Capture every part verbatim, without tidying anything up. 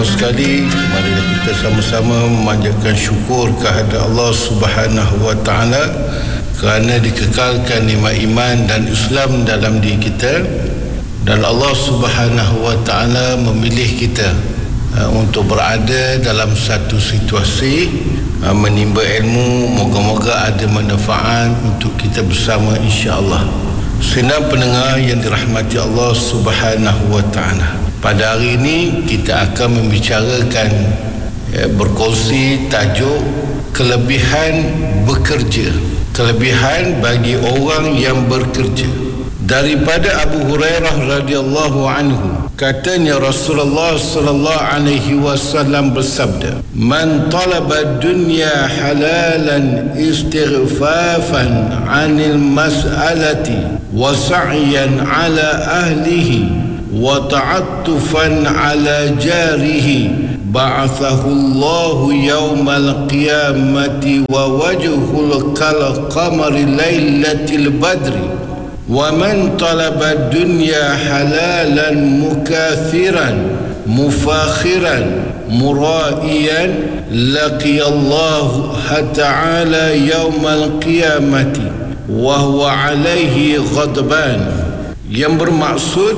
Sekali, mari kita sama-sama memanjatkan syukur kehadrat Allah Subhanahu wa taala kerana dikekalkan nikmat iman dan Islam dalam diri kita, dan Allah Subhanahu wa taala memilih kita uh, untuk berada dalam satu situasi uh, menimba ilmu. Moga-moga ada manfaat untuk kita bersama, insya-Allah. Senang pendengar yang dirahmati Allah Subhanahu wa taala, pada hari ini kita akan membicarakan ya, berkongsi tajuk kelebihan bekerja, kelebihan bagi orang yang bekerja. Daripada Abu Hurairah radhiyallahu anhu, katanya Rasulullah sallallahu alaihi wasallam bersabda, "Man talaba dunya halalan istighfafan 'anil mas'alati wa sa'yan 'ala ahlihi wa ta'attufan 'ala jarihi ba'athahu Allahu yawmal qiyamati wa wajhul kal qamari lailatil badri wa man talaba dunya halalan mukathiran mufakhiran mura'iyan laqiyallahu ta'ala yawmal qiyamati wa huwa alaihi ghadban." Yang bermaksud,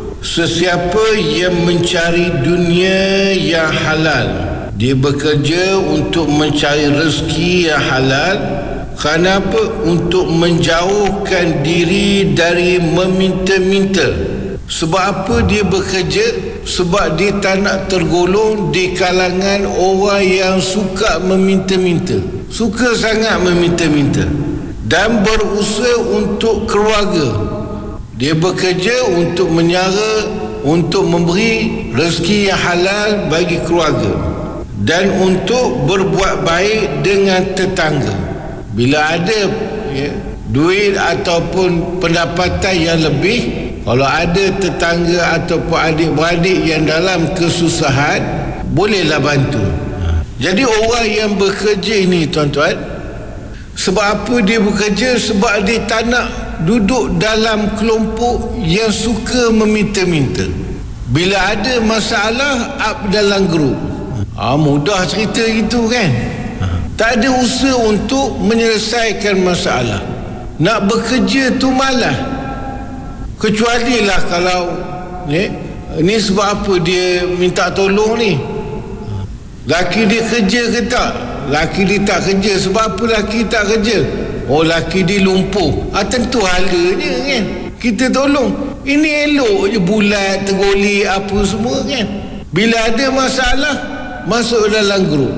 sesiapa yang mencari dunia yang halal, dia bekerja untuk mencari rezeki yang halal. Kenapa? Untuk menjauhkan diri dari meminta-minta. Sebab apa dia bekerja? Sebab dia tak nak tergolong di kalangan orang yang suka meminta-minta, suka sangat meminta-minta, dan berusaha untuk keluarga. Dia bekerja untuk menyara, untuk memberi rezeki yang halal bagi keluarga, dan untuk berbuat baik dengan tetangga. Bila ada ya, duit ataupun pendapatan yang lebih, kalau ada tetangga ataupun adik-beradik yang dalam kesusahan, bolehlah bantu. Jadi orang yang bekerja ini, tuan-tuan, sebab apa dia bekerja? Sebab dia tak nak duduk dalam kelompok yang suka meminta-minta. Bila ada masalah, up dalam grup. Ah, mudah cerita gitu kan? Tak ada usaha untuk menyelesaikan masalah. Nak bekerja tu malah. Kecualilah kalau ni, ni sebab apa dia minta tolong ni? Laki dia kerja ke tak? Laki dia tak kerja. Sebab apa laki tak kerja? Oh, laki dia lumpuh. Ah, tentu halanya kan, kita tolong. Ini elok je bulat, tergolek apa semua kan. Bila ada masalah, masuk dalam grup.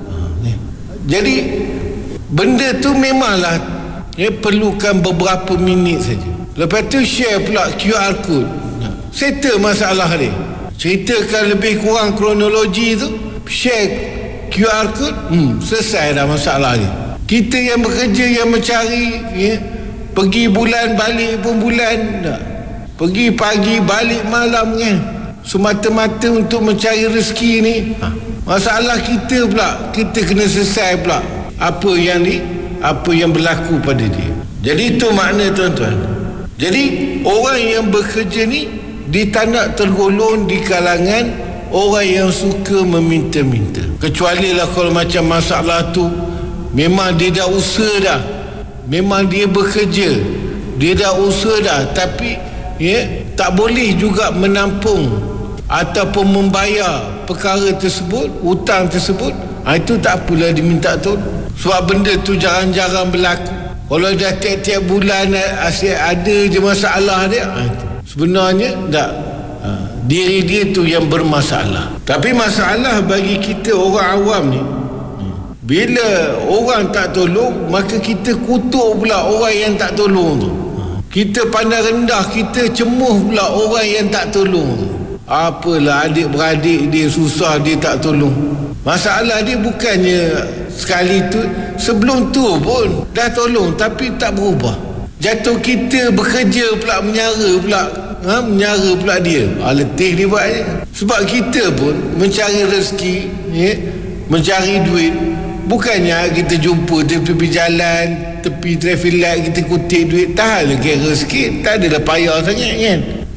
Jadi benda tu memanglah ya, perlukan beberapa minit saja. Lepas tu share pula Q R code, settle masalah dia. Ceritakan lebih kurang kronologi tu, share Q R code, hmm, selesai dah masalah dia. Kita yang bekerja, yang mencari ya, pergi bulan balik pun bulan tak. Pergi pagi balik malam kan, semata-mata untuk mencari rezeki ni. ha. Masalah kita pula, kita kena selesai pula apa yang ni, apa yang berlaku pada dia. Jadi itu makna, tuan-tuan. Jadi orang yang bekerja ni, dia tak nak tergolong di kalangan orang yang suka meminta-minta. Kecualilah kalau macam masalah tu memang dia dah usaha dah, memang dia bekerja, dia dah usaha dah, tapi ya, tak boleh juga menampung ataupun membayar perkara tersebut, hutang tersebut. Ha, itu tak apalah diminta tolong. Sebab benda tu jarang-jarang berlaku. Kalau dah tiap-tiap bulan asyik ada je masalah dia, ha, sebenarnya tak, ha, diri dia tu yang bermasalah. Tapi masalah bagi kita orang awam ni, bila orang tak tolong, maka kita kutuk pula orang yang tak tolong tu. Kita pandang rendah, kita cemuh pula orang yang tak tolong tu. Apalah, adik-beradik dia susah, dia tak tolong. Masalah dia bukannya sekali tu, sebelum tu pun dah tolong tapi tak berubah. Jatuh kita bekerja pula, menyara pula, ha? menyara pula dia. Ha, letih dia buatnya. Sebab kita pun mencari rezeki, ya? mencari duit. Bukannya kita jumpa tepi jalan, tepi traffic light, kita kutip duit, tak lah kira sikit, tak adalah payah sangat kan.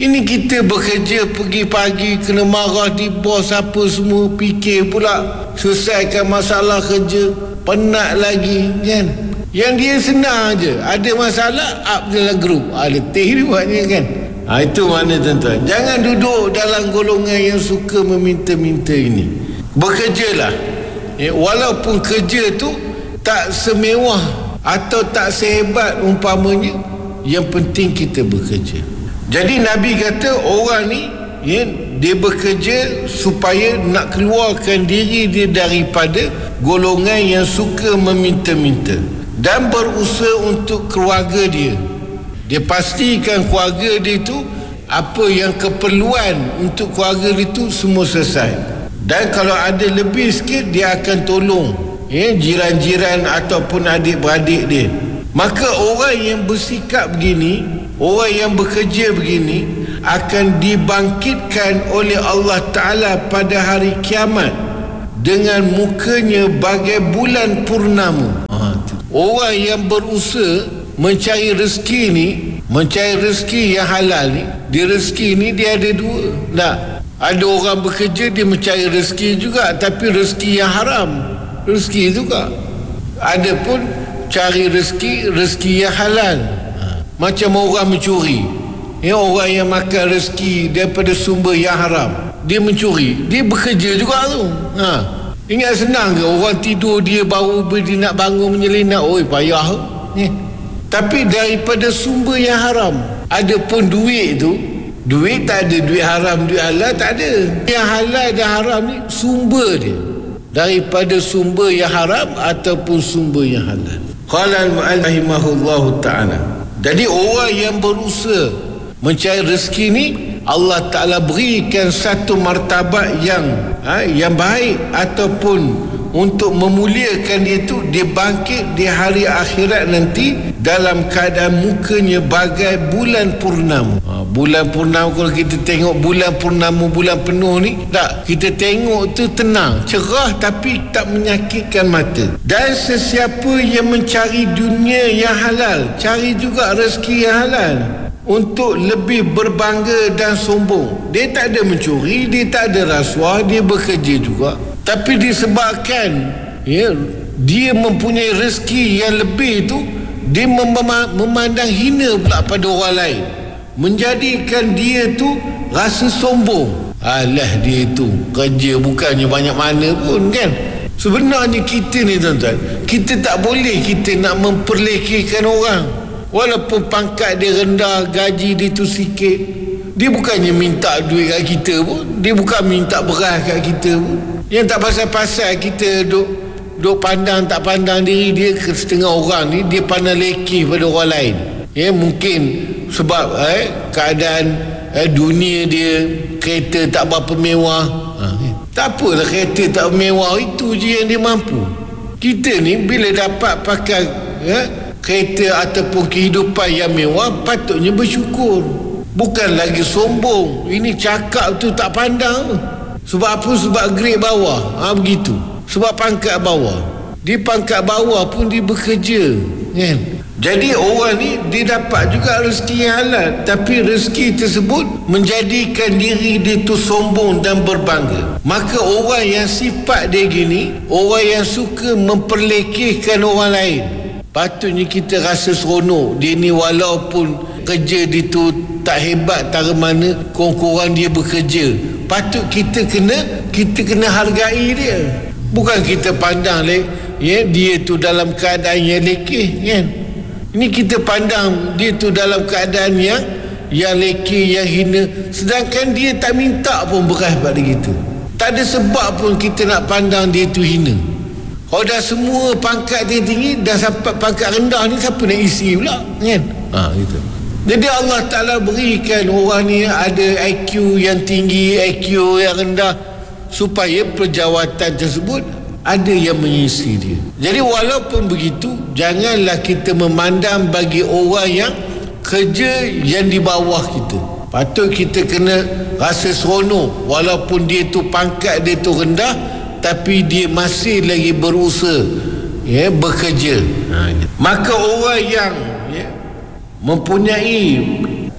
Ini kita bekerja pergi pagi, kena marah di bos apa semua, fikir pula selesaikan masalah kerja, penat lagi kan. Yang dia senang je, ada masalah up dalam grup, ah, letih dia buatnya kan. Ha, itu mana tuan-tuan. Jangan duduk dalam golongan yang suka meminta-minta ini. Bekerjalah, ya, walaupun kerja tu tak semewah atau tak sehebat umpamanya, yang penting kita bekerja. Jadi Nabi kata orang ni, ya, dia bekerja supaya nak keluarkan diri dia daripada golongan yang suka meminta-minta dan berusaha untuk keluarga dia. Dia pastikan keluarga dia itu, apa yang keperluan untuk keluarga dia itu semua selesai. Dan kalau ada lebih sikit, dia akan tolong, ya, jiran-jiran ataupun adik-beradik dia. Maka orang yang bersikap begini, orang yang bekerja begini, akan dibangkitkan oleh Allah Ta'ala pada hari kiamat dengan mukanya bagai bulan purnama. Orang yang berusaha mencari rezeki ni, mencari rezeki yang halal ni, dia rezeki ni dia ada dua. Nah, ada orang bekerja dia mencari rezeki juga, tapi rezeki yang haram, rezeki juga. Ada pun cari rezeki rezeki yang halal. Ha. Macam orang mencuri, ya, orang yang makan rezeki daripada sumber yang haram, dia mencuri, dia bekerja juga tu. Ha. Ingat senang ke orang tidur dia baru dia nak bangun menyelinap, oi payah tu. Ya. Tapi daripada sumber yang haram. Ada pun duit tu, duit tak ada, duit haram, duit halal tak ada. Yang halal dan haram ni sumber dia daripada sumber yang haram ataupun sumber yang halal. Qala al-mu'allif rahimahullahu ta'ala. Jadi orang yang berusaha mencari rezeki ni, Allah Ta'ala berikan satu martabat yang ha, yang baik, ataupun untuk memuliakan dia tu, dia bangkit di hari akhirat nanti dalam keadaan mukanya bagai bulan purnama. Ha, bulan purnama, kalau kita tengok bulan purnama, bulan penuh ni, tak, kita tengok tu tenang, cerah, tapi tak menyakitkan mata. Dan sesiapa yang mencari dunia yang halal, cari juga rezeki yang halal untuk lebih berbangga dan sombong. Dia tak ada mencuri, dia tak ada rasuah, dia bekerja juga, tapi disebabkan, ya, dia mempunyai rezeki yang lebih tu, dia mem- memandang hina pula pada orang lain, menjadikan dia tu rasa sombong. Alah, dia tu kerja bukannya banyak mana pun kan. Sebenarnya kita ni tuan-tuan, kita tak boleh kita nak memperlekehkan orang. Walaupun pangkat dia rendah, gaji dia tu sikit, dia bukannya minta duit kat kita pun, dia bukan minta beras kat kita pun. Yang tak pasal-pasal kita duk duk pandang tak pandang diri dia ke setengah orang ni, dia pandang lekeh pada orang lain. Ya, mungkin sebab eh, keadaan eh, dunia dia, kereta tak berapa mewah. Ha, eh. Tak apalah kereta tak mewah, itu je yang dia mampu. Kita ni bila dapat pakai eh, kereta ataupun kehidupan yang mewah, patutnya bersyukur, bukan lagi sombong. Ini cakap tu tak pandang. Sebab apa? Sebab grade bawah. Ha, begitu. Sebab pangkat bawah. Di pangkat bawah pun dia bekerja, kan? Jadi orang ni dia dapat juga rezeki yang halal, tapi rezeki tersebut menjadikan diri dia tu sombong dan berbangga. Maka orang yang sifat dia gini, orang yang suka memperlekehkan orang lain, patutnya kita rasa seronok. Dia ni walaupun kerja dia tu tak hebat tara mana, kurang-kurang dia bekerja, patut kita kena kita kena hargai dia. Bukan kita pandang le, ya, dia tu dalam keadaan yang lekeh, kan? Ini kita pandang dia tu dalam keadaan yang yang lekeh, yang hina, sedangkan dia tak minta pun beras pada kita. Tak ada sebab pun kita nak pandang dia tu hina. Kalau dah semua pangkat dia tinggi, dah sampai pangkat rendah ni, siapa nak isi pula, kan? Ha, gitu. Jadi Allah Ta'ala berikan orang ni ada I Q yang tinggi, I Q yang rendah, supaya perjawatan tersebut ada yang mengisi dia. Jadi walaupun begitu, janganlah kita memandang bagi orang yang kerja yang di bawah kita. Patut kita kena rasa seronok, walaupun dia tu pangkat dia tu rendah, tapi dia masih lagi berusaha, ya, bekerja. Ha, maka orang yang, ya, mempunyai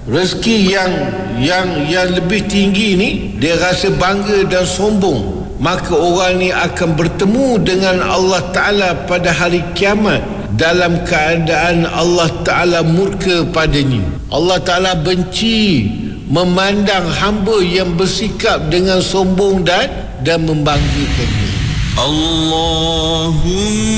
rezeki yang yang yang lebih tinggi ni, dia rasa bangga dan sombong, maka orang ni akan bertemu dengan Allah Ta'ala pada hari kiamat dalam keadaan Allah Ta'ala murka padanya. Allah Ta'ala benci memandang hamba yang bersikap dengan sombong dan dan membanggakannya. Allahumma